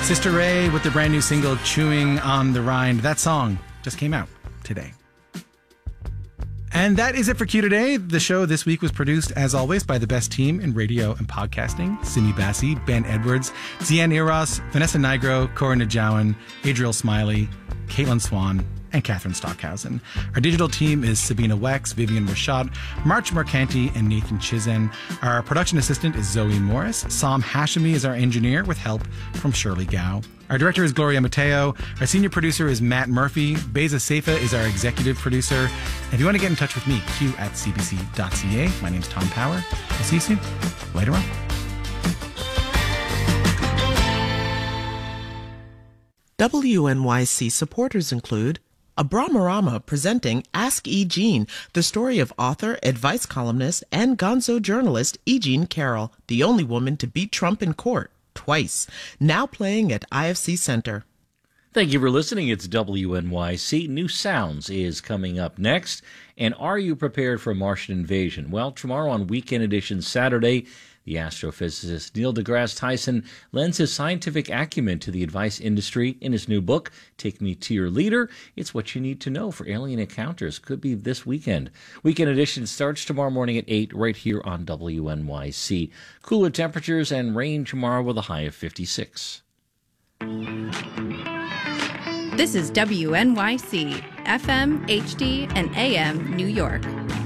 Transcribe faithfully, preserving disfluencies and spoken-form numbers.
Sister Ray with the brand new single Chewing on the Rind. That song just came out today. And that is it for Q Today. The show this week was produced, as always, by the best team in radio and podcasting. Simi Bassi, Ben Edwards, Zian Eros, Vanessa Nigro, Cora Najawan, Adriel Smiley, Caitlin Swan, and Catherine Stockhausen. Our digital team is Sabina Wex, Vivian Rashad, March Mercanti, and Nathan Chizen. Our production assistant is Zoe Morris. Sam Hashemi is our engineer with help from Shirley Gao. Our director is Gloria Mateo. Our senior producer is Matt Murphy. Beza Seifa is our executive producer. And if you want to get in touch with me, q at c b c dot c a. My name's Tom Power. I'll see you soon. Later on. W N Y C supporters include Abramarama presenting Ask E. Jean, the story of author, advice columnist, and gonzo journalist E. Jean Carroll, the only woman to beat Trump in court twice, now playing at I F C Center. Thank you for listening. It's W N Y C. New Sounds is coming up next. And are you prepared for a Martian invasion? Well, tomorrow on Weekend Edition Saturday, the astrophysicist Neil deGrasse Tyson lends his scientific acumen to the advice industry in his new book, Take Me to Your Leader. It's what you need to know for alien encounters. Could be this weekend. Weekend Edition starts tomorrow morning at eight right here on W N Y C. Cooler temperatures and rain tomorrow with a high of fifty-six. This is W N Y C, F M, H D, and A M New York.